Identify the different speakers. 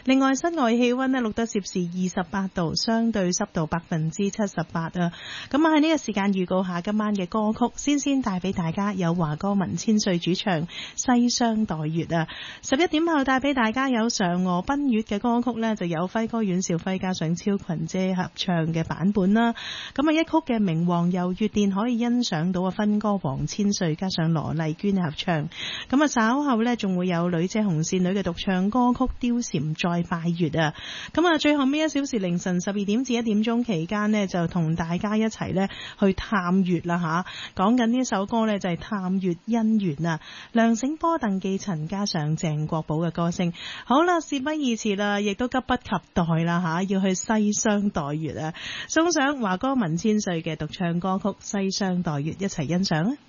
Speaker 1: 另外室外氣溫呢錄得攝氏28度，相對濕度78%啊。咁喺呢個時間預告下今晚嘅歌曲，先帶俾大家有華歌文千歲主唱西廂待月啊。11點後帶俾大家有嫦娥奔月嘅歌曲呢，就有輝哥阮兆輝加上超群姐合唱嘅版本啦。咁一曲嘅明王遊月殿可以欣賞到分歌王千歲加上羅麗娟合唱。咁稍後呢，仲會有女姐紅線女嘅獨唱歌曲貂蟬再拜月啊。咁最後尾1小時凌晨12點至1點鐘期間呢，就同大家一齊呢去探月啦吓。講緊呢首歌呢，就係探月姻緣啊，梁醒波鄧寄塵加上鄭國寶嘅歌聲。好啦，事不宜遲啦，亦都急不及待啦吓，要去西廂待月啊，送上華歌文千歲嘅獨唱歌曲《西廂待月》，一齊欣賞啊！